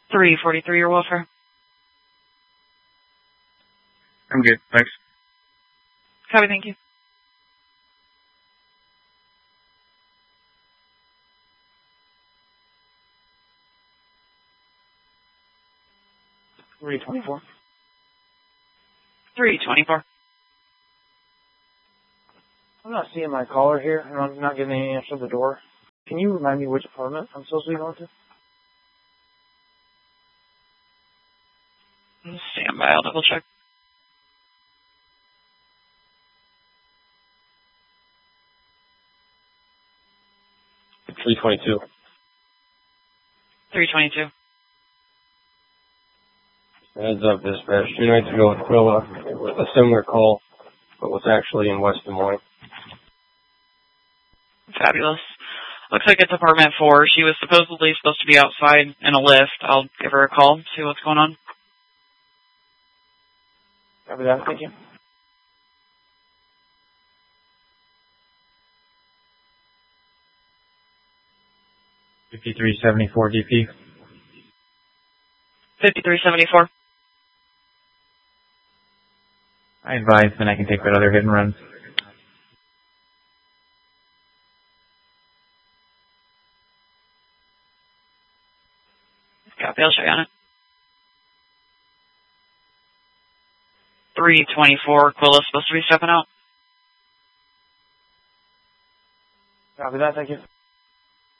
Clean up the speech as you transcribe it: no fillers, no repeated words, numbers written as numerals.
343, your welfare. I'm good, thanks. Copy, thank you. $324. 324. I'm not seeing my caller here, and I'm not getting any answer at the door. Can you remind me which apartment I'm supposed to be going to? Stand by, I'll double check. $322. 322. Heads up, dispatch. 2 nights ago with Quilla, with a similar call, but was actually in West Des Moines. Fabulous. Looks like it's apartment 4. She was supposedly supposed to be outside in a lift. I'll give her a call, see what's going on. Copy that, thank you. $53.74 DP. 5374. I advise, then I can take that other hit and runs. Copy, I'll show you on it. 324, Quilla's supposed to be stepping out. Copy that, thank you.